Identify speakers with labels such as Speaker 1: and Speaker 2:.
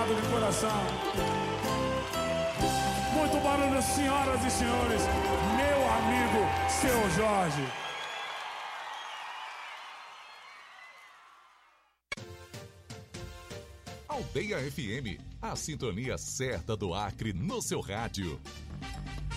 Speaker 1: obrigado de coração. Muito barulho, senhoras e senhores. Meu amigo, seu Jorge.
Speaker 2: Aldeia FM, a sintonia certa do Acre no seu rádio.